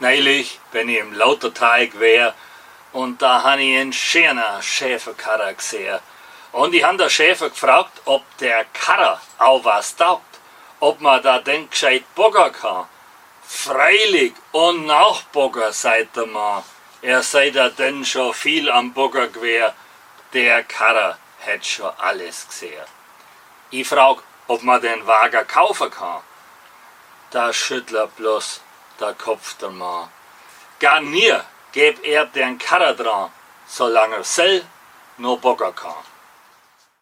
Neulich bin ich im Lauterteig wär und da han ich einen schönen Schäferkarrer gesehen. Und ich han der Schäfer gefragt, ob der Karrer auch was taugt, ob man da denn gescheit bogger kann. Freilich und Nachbogger, sagt der Mann. Er sei da denn schon viel am Bogger gewesen. Der Karrer hätt schon alles gesehen. Ich frag, ob man den Wagen kaufen kann. Da schüttelt bloß der Kopf der Mann. Gar nie gäb er den Karrer dran, solange er sell noch bogger kann.